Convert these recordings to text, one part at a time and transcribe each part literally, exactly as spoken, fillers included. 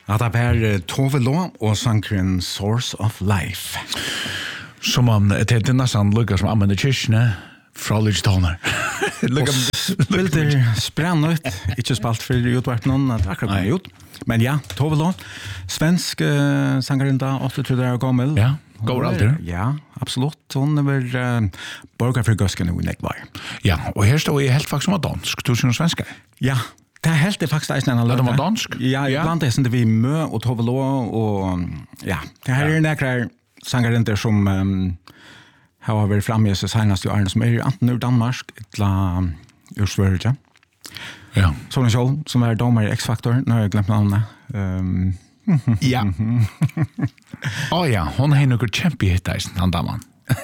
Ja, det var Tove Lo og sangren Source of Life. Som man, det er nesten lykker som anvender kyrkene fra Lydstoner. Og spilte sprann ut, ikke spalt for utverk noen, det er akkurat noe ut. Men ja, Tove Lo, svensk uh, sangren da, åttitre år gammel. Ja, går aldri. Ja, absolutt. Hun er vel uh, borger for Gøsken og Nekvar. Ja, og her står jeg helt faktisk som er dansk, du synes svenskere. Ja, det er helt det faktisk eisen en Ja, det var dansk? Ja, iblant er det vi Mø og Tove Lo, og ja, det her er nekrar sangarenter som um, har vært fremme i seg senest i årene, som er enten ur Danmark, eller ur Sverige. Ja. Sånn sjål, som er dommer i X-Factor, nå har jeg glemt navnet. Um, ja. Å oh, ja, hun har noe kjempehitt eisen, han damen.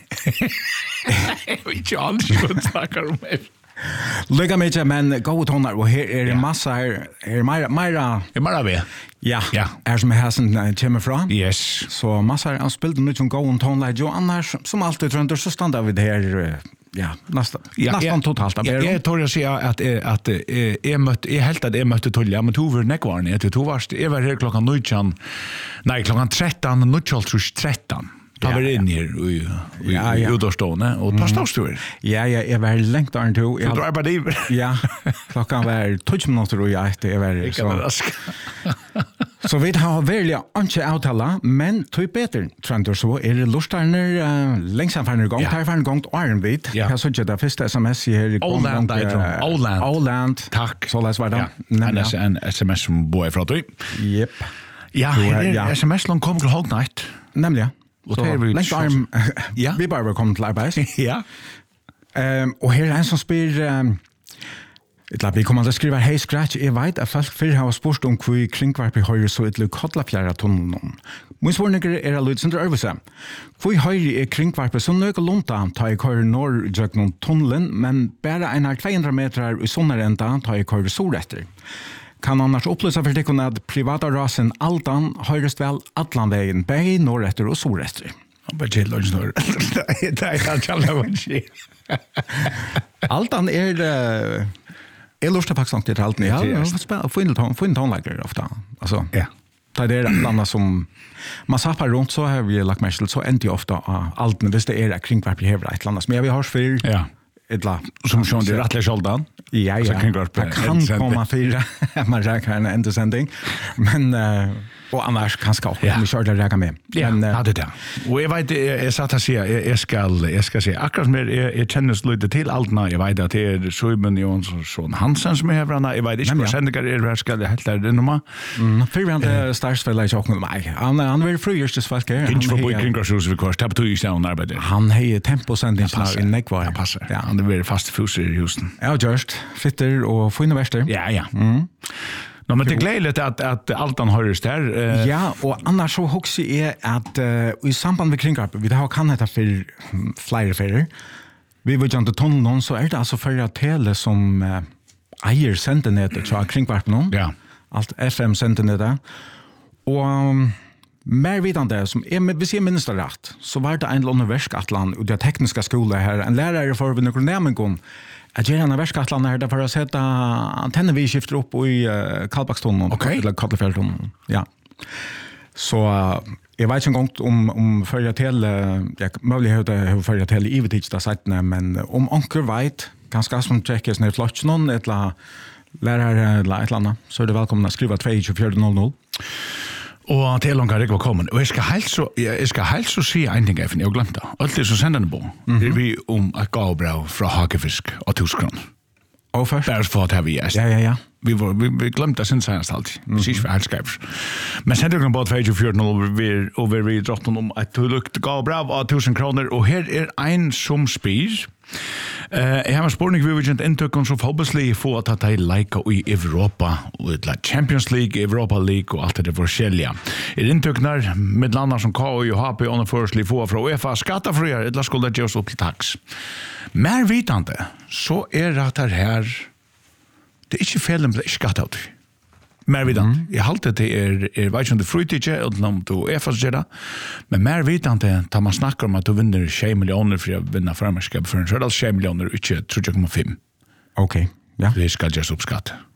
Jeg vet ikke aldri hva hun snakker om her. Lycka mycket, men gå tonar, och här är det massa här, här mera, mera... Det är mera vi. Ja, ja. Här som är sen kommer från. Yes. Så massa här, han spelade nu som gå tonlight, och annars, som alltid tror jag, så stannar vi det här, ja, nästan, ja, nästan jag, totalt. Ja, jag tror jag säga att, att, att jag mötte, jag helt att jag mötte Tulja, men tog var nekvarn, jag tog varst, jag var här klockan nitton, nej, klockan tretton, nitton, tretton. Ta var in här i ja, ja. Utårstående, och ta ståstor. Ja, ja, jag var längt där till. Jag du arbetade i. Ja, klockan var tjugo minuter och jag det var så. Så vi har verkligen inte avtala, men typ bättre. Trender så är det lustarna uh, längst för en gång, tar för en gång Iron Beat. Jag såg det första sms här i Åland, Åland. Åland. Tack. Så läs vad det. En sms som boy från dig. Japp. Ja, ja. sms lång kom till Hognight. Nämligen. Och det är väl längt arm. Ja. Vi bara kommer till arbete. Ja. Ehm och här är en som spyr um, ett lapp vi kommer att skriva hej scratch. Jag vet att folk för har spurt om hur kringvarp i höjer så ett lokala fjärra tunneln. Min svårnägare är att lyssna till överse. Hur höjer är kringvarp så nöka lonta tar jag kör norr genom tunneln, men bara en tvåhundra meter i sonaränta tar jag kör solrätter. Kan annars upplysa för dig att privata rasen Altan höjres väl Atlanvägen, bäg norrätter och solrätter. Bara chill och snurr. Det är allt jag vill Altan är det... Jag lustar faktiskt inte till allt. Ja, jag får in tonläggare ofta. Alltså, ja. Det är det andra som... Man sappar runt så har vi lagt mest till så ändå ofta allt. Hvis det är kringvarp i hevra ett land. Men jag vill ha för... Ja. Etla, som sjön det rättliga sköldan. Ja, ja. Det kan komma fyra. Man räknar en endesändning. Men... Uh, och annars kanske också. Vi kör det räcka med. Ja, men, uh, det där. Och jag vet, jag satt att säga, jag ska, jag ska säga, akkurat mer, jag känner lite till allt när jag vet att det är Sjöben Jonsson Hansen som är här. Jag vet inte vad sändningar är det här, ska jag helt lära nummer. Fyrvärande startsfälla i tjocken med mig. Han är väl frujustisfalk. Inte för på kringkvarshus vi kvar, tappar du i stället arbete. Han har temposändningar i Nekvar. Det passar. Ja, han är väl fast fuser i husen. Ja, just. Fitter och fina värster. Ja, ja. Mm. No, men det är glädjligt att, att Altan hörs där. Uh... Ja, och annars så också är att uh, i samband med kringvarp, vi har kan detta för flera färger. Vi vill inte tunnel någon, så är det alltså för att tele som uh, äger sendenätet så kringvarp någon. Ja. Allt F M-sendenätet. Och um, mer vidande, som är, hvis jag minns det rätt, så var det en universitetskatlan och det tekniska skolan här. En lärare för vid några nämligen att göra en verkskatlan här där för att sätta antenner vi skiftar upp i uh, Kallbackstunneln. Okej. Eller Kallefjällstunneln. Ja. Så uh, jag vet inte en gång om, om förra till, uh, jag möjlighet att förra till i vidtidsda sajterna, men om onker vet, ganska som checkar sin flotch någon, eller lärare eller ett eller annat, så är det välkomna att skriva två tjugofyra noll noll. Og til langt ikke var kommet. Og jeg skal helt så, jeg skal helt så si en ting, jeg har glemt det. Alt det som sender den på, mm-hmm. er vi om et gavebrev fra Hagefisk og tuskron. Og først? Bare for at have vi gjest. Ja, ja, ja. Vi, var, vi, vi glemte det sin senest alltid. Vi sier for helt skrevet. Men sender den på två tjugofyra noll og vi er i drotten om et lukt gavebrev av tusen kroner. Og her er en som spyr. Uh, jeg har en spørning vi vil ikke inntøkken som forhåpentlig få at de leker i Europa, og Champions League, Europa League og alt det forskjellige. Er inntøkner med lander som K O og H P og foreslår få fra UEFA skattefrier, eller skulle det gjøres opp til taks. Mer vitande, så er det at her, det er ikke felen blir ikke skattet. Mer vitande. Mm. Jeg halte det er, er vet ikke om det frutidje, eller om du er fast gjør det, men mer vitande, da man snakker om at du vinner tjue millioner for å vinne farmerskap, for så er det tjue millioner, ikke tre komma fem. Ok, ja. Det skal gjøres opp skatt.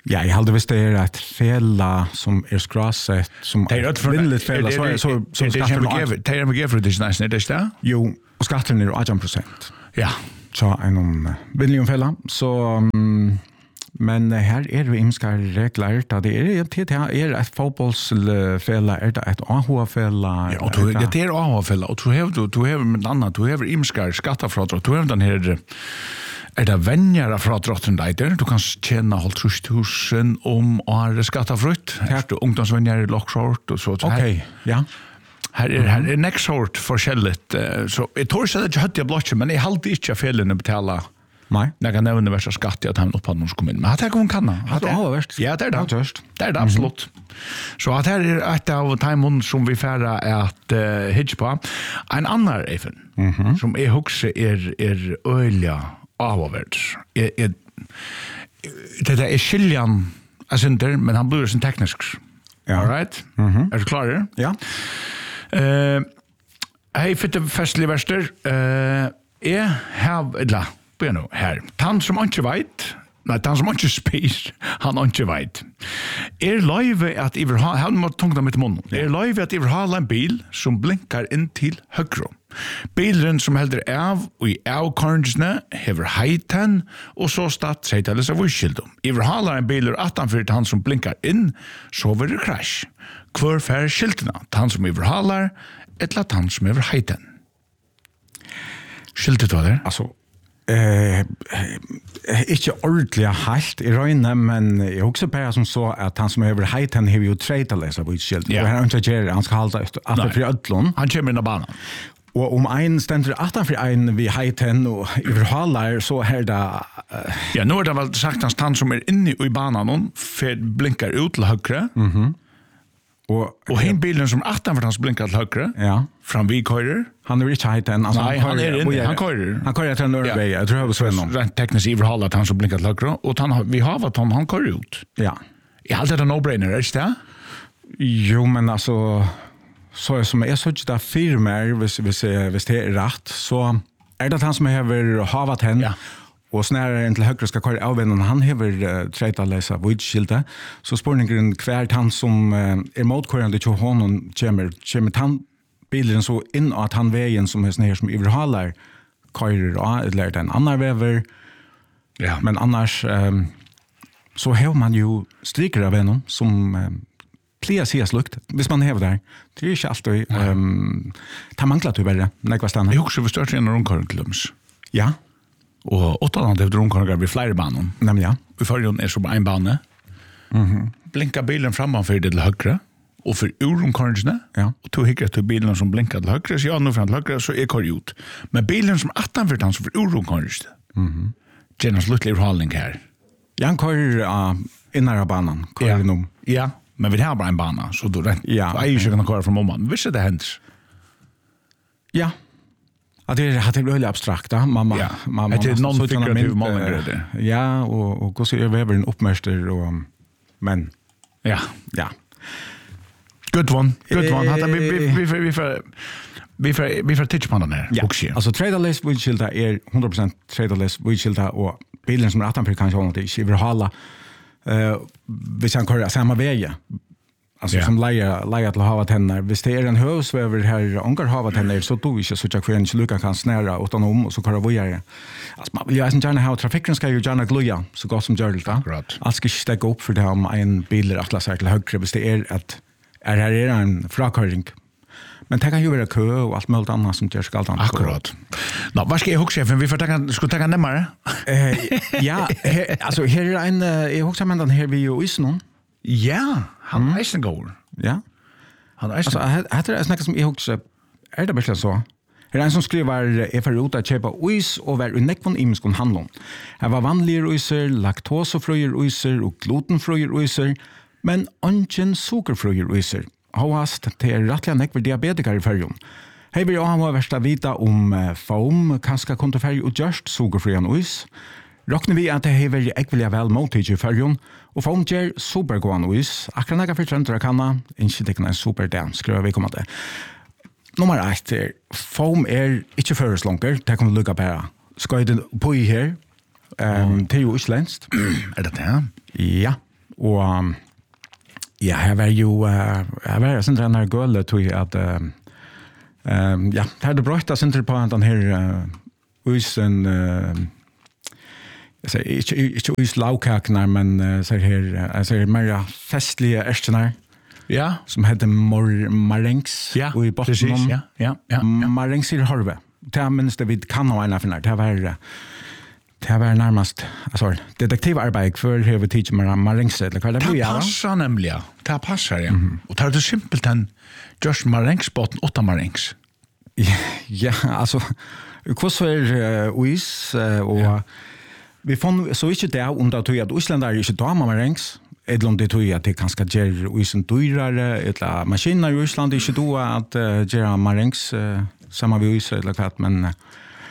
Ja, jag hade visst det är ett fälla som är skrasset som Det är rätt för vinnligt fälla så så så skatten det är det för det är nice det där. Jo, och skatten är arton procent. Ja. Så en om vinnlig fälla så um, men här är det imska regler där det är T T är ett fotbollsfälla är det ett A H-fälla. Ja, och det är A H-fälla och du har du har med annat du har imska skattefrådrag du har den här är det vänjare från drotten där du kan tjäna halvtrus tusen om året skattefritt. Här du ungdomsvänjare lockshort och så. Okej, ja. Här är här är next sort för skället så jag tror så att jag hade blotcha men jag hade inte felen att betala. Nej. Jag kan nämna värsta skatt att han uppåt någon kommun. Men att jag kan kan. Att det har värst. Ja, det är det. Just. Det är det absolut. Så att här är ett av timon som vi färra att uh, hitch på. En annan even mm-hmm. som är huxe är är öliga avvärds. Är är det är skiljan alltså inte men han blir sin teknisk. Ja. All right. Mhm. Är du klar? Ja. Eh hej för det festliga värster. Eh är have la på nu här. Tant som inte vet. Nej, tant som inte spis. Han inte vet. Är live att iver ha han måste tunga med munnen. Är live att iver ha en bil som blinkar in till höger. Bilen som heldur av og i avkornsne hever heiten og så statt seg til disse vurskildom. Iver halar en biler attanfyr til han som blinkar inn, så vil det krasj. Hvor fær skiltene? Han som iver halar, eller han som iver heiten? Skiltet var det? Alltså eh inte ordentligt halt i röjna men jag också bara som så att han som över heiten har ju trade läsa på skilt. Och han inte ger han ska hålla att för öllon. Han kommer in på banan. Och om en ständer attan för en vi heiten och överhalar så här där uh, ja, nu har det väl sagt att han som är inne i banan för blinkar ut till höger. Mhm. Och och hen bilen som attan för han blinkar till höger. Ja. Från vi körer. Han är inte heiten alltså Nej, han är inne, han körer. Han körer till Norrby. Jag tror jag var så inom. Rent tekniskt överhåll att han som blinkar till höger och han vi har vad han han körer ut. Ja. Jag hade det no-brainer, är det? Jo, men alltså så är som är så där firmer hvis hvis hvis det är rätt så är det han som har havat hen. Ja. Och snarare än till högre ska köra av en han har uh, trejta läsa vidskilta så spårningen kvärt han som uh, är motkörande till honom kommer kommer han bilen så in att han vägen som är snär som överhalar körer och eller den andra väver. Ja. Men annars um, så har man ju striker av en som um, Plia ses lukt, hvis man hever der. Det er ikke alltid. Um, ta mangler du bare, nekva stanna. Jag också förstår en rundkörning till Lums. Ja. Och åtta andra efter rundkörningar vid flera banor. Nämligen ja. Vi följer är så bara en bana. Mhm. Blinkar bilen framför det till höger och för ur rundkörningarna. Ja. Och tog hickar till bilen som blinkar till höger så jag nu fram till höger så är kör ut. Men bilen som attan för han som för ur rundkörningarna. Mhm. Genas lutlig hållning här. Jag kör uh, innara banan, kör Ja. nu. Ja. Men vi har bara en bana så då rätt. Ja. Jag är ju inte kan köra från mamman. Visst det händer. Ja. Att det är det väldigt abstrakt, ja. Mamma, Ja. mamma. Det är non-figurativ många uh, grejer. Ja, och och så är väver en uppmäster och men Ja. ja. Good one. Good one. Hade vi vi vi vi för vi för vi för touch på den här. Ja. Alltså traderless vidskilta är hundra procent traderless vidskilta och bilen som är attan för kanske hon det inte överhala. Eh vi kan köra samma väg. Alltså Ja. som leja leja till hava tänder. Visst det är en husväver här onkel hava tänder så då inte så jag kvar inte lucka kan snära utan om och så köra vidare. Alltså man vill ju inte gärna ha trafiken ska ju gärna gluja så gott som gör det va. Akkurat. Allt ska stäcka upp för det om en bil är att till högre visst det är att är här är en fraköring. Men det kan ju vara kö och allt möjligt annat som gör skalt annat. Akkurat. Nå, vad ska jag huxa för vi får ta ska ta närmare? Eh ja, her, alltså här är en jag huxar men den här vi ju is någon. Ja, han mm. är går. Ja. Han är Alltså heter det snacka som jag huxar är det verkligen så? Här är en som skriver är för att köpa is och var unik från imskon handlon. Här var vanliga iser, laktosefria iser och glutenfria iser, men ingen sockerfria iser. Håast till rättliga nekver diabetiker i färgen. Hej vill jag ha värsta vita om uh, foam, kanske kontrafärg och just sockerfrian is. Råknar vi att det har varit äckliga väl mottid i färgen och foam ger supergåan is. Akkurat näga för trendra kanna, inte det kan en superdam, skriver vi komma till. Nummer ett är, foam är inte föreslånker, det kommer lukka bara. Ska jag den på i här, um, det är ju isländskt. Är det det? Ja. Och um, ja, här var ju uh, här var sen den här gullet tror jag att uh, um, ja, det hade brått att inte på den här uh, usen uh, jag säger inte inte us laukaknar men uh, så här jag säger mer festliga ärtorna. Ja, som heter mor marengs ja, och i botten precis, ja, ja, ja, ja. marengs i harve. Det är minst det vi kan ha en för när det var det var närmast alltså detektivarbete för hur tid med marengs eller vad det blir. Det passar nämligen. Det passar ja. Mm-hmm. Och tar du simpelt en just marengsbotten åtta marengs. Ja, ja, alltså hur så är is och ja. Vi fann så inte det under tror jag att Island är inte dama marengs. Eller om det tror jag att det kanske ger isen dyrare eller maskiner i Island är inte då att uh, göra marengs uh, samma vid is eller vad men uh,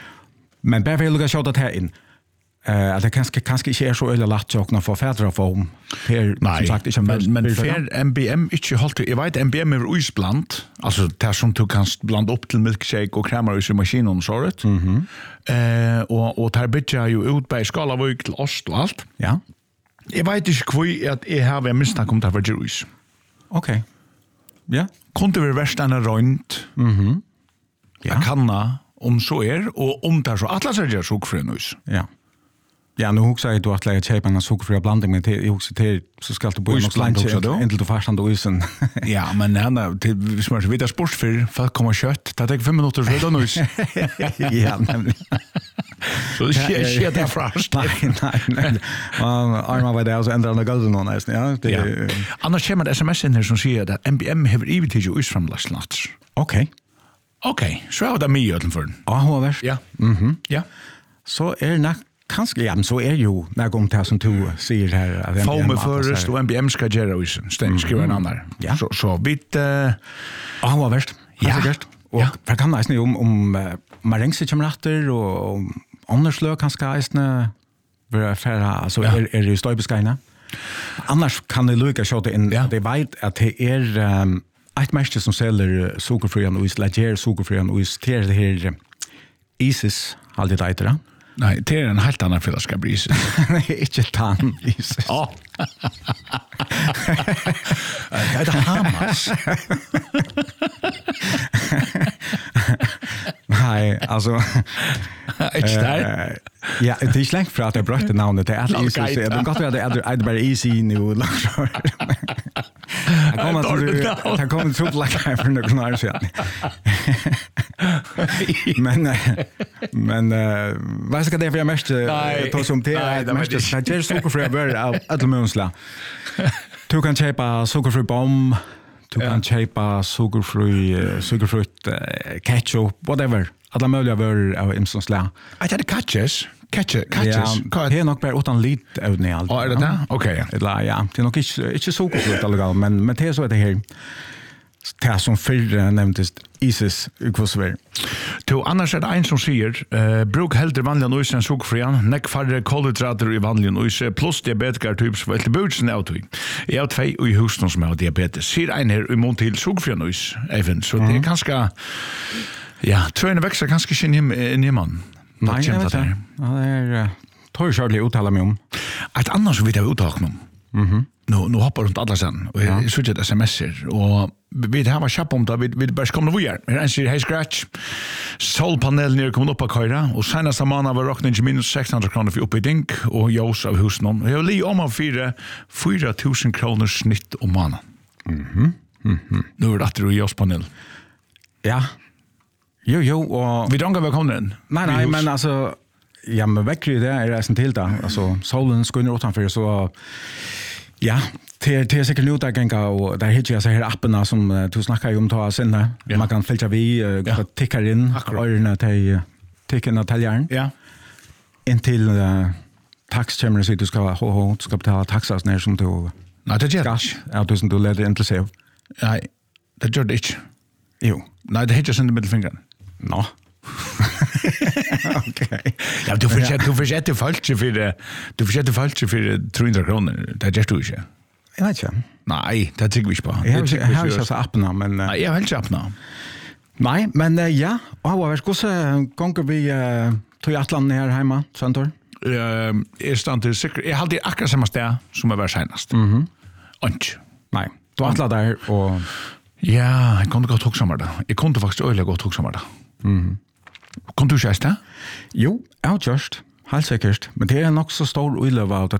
men bara vill jag köra det här in. Uh, att det kanske kanske inte är så eller lätt att kunna få fädra för per som sagt inte men men för M B M inte hållt jag vet M B M är isbland alltså det som du kan blanda upp till milkshake och krämar i maskinen så rätt. Mhm. Eh och och tar bitcha ju ut på skala av till ost och allt. Ja. Jag vet inte kvui att jag har misstanke om det var Jerusalem. Okej. Ja. Kunde vi värsta en rönt. Mhm. Ja. Jag kanna om så är och om det så atlas är sukfri nu. Ja. Ja, nu huxar jag då att lägga köpa en sukfri blandning med till huxar till så ska det bo något slant också inte till farsan och isen. Ja, men nej, det smörs vidare sport för folk kommer kött. Det tar fem minuter så då nu. Ja, men så det sker det först. Nej, nej, nej. Man armar vad det är så ändrar den golden någon nästan, ja. Det ja. Annars kommer det sms in här som säger att M B M har evigt till ju isframlastlat. Okej. Okej, så är det mig utanför den. Ja, hur var Ja. Mhm. Ja. Så är det kanske ja, men så är ju när om det som du säger här att M B M först och M B M ska göra isen. Stäng skriva en annan. Ja. Så så bit eh ja, vad värst. Ja. Och för kan nästan om om marengs kommer efter och annars kanske nästan vara färra alltså är är det stöjbeskrivna. Annars kan det lucka så det in det vet att det är um, ett märke som säljer sockerfrian och is lager sockerfrian och is till det här Isis hade det där. Nej, det är en helt annan fällskap Isis. Nej, inte tan Isis. Ja. Det är Hamas. Nej, alltså Inte där. Ja, det är släkt för att jag brötte namnet det är Isis. Det kan gott vara det är det bara easy nu. Jag kommer att jag kommer att like för några år sedan. Men men vad ska det för mest ta som te mest det är sockerfri bör att mönsla. Du kan köpa sockerfri bomb, du kan köpa sockerfri sockerfritt ketchup whatever. Alla möjliga var av Imsons slä. Jag hade catches. Catches, catches. Ja, det är nog bara utan lite av det allt. Ja, är det det? Okej. Eller ja, det är nog inte inte så gott alligal, men men det är så att det här det som för nämndes Isis ukvosver. To annars är det en som säger eh bruk hellre vanliga noise än sukfrian, neck färre kolhydrater i vanliga noise plus diabetiker typs för till budsen out. Jag har två i husen som har diabetes. Ser en här imot till sukfrian noise även så det är ganska ja, tvåne växer ganska skinn in i man. Nej, jag vet inte. Ja, det är tar Charlie uttala mig om. Ett annat som vi tar uttag om. Mhm. Nu nu hoppar runt alla sen och jag såg ett sms:er och vi det här var chapp om det vi vi bara kommer nu igen. Men ser hey scratch. Solpanel ner kommer upp på köra och sen nästa månad var rockning minus sexhundra kronor för uppbyggning och ljus av husen. Jag li om av fyra fyra tusen kronor snitt om månaden. Mhm. Mhm. Nu är det att du ljus panel. Ja. Jo jo och vi drar väl kommer den. Nej nej men alltså ja men väcker det är resten till då. Alltså solen skiner utanför så ja, det är säkert nu där gänga och där hittar jag så här apparna som du snackar ju om ta sen där. Man kan filtra vi uh, tickar in öronen till ticken av täljaren. Ja. In till uh, tax kommer så du ska ho ho ska betala taxas när som du. Nej, det gör det. Ja, du som du lägger inte se. Nej, det gör det inte. Jo. Nej, det hittar sen med middelfingern. Nå. Okej. Ja, du försöker du försöker falskt för det. Du försöker falskt för trehundra kronor. Det gör du inte. Jag vet inte. Nej, det tycker vi inte på. Jag har inte så apparna men nej, jag har inte apparna. Nej, men ja, och vad ska så gånger vi till Atlant här hemma, Santor. Uh, er stand til sikker. Jeg hadde akkurat samme sted som jeg var senest. Mhm. Mm Ikke. Nei. Du atla der og ja, jeg kunne godt hugsa meg det. Jeg kunne faktisk øyelig godt hugsa meg det. Mhm. Kunne du kjæst det? Jo, jeg har just. Helt sikkert. Men det er nok så stor uiløv av det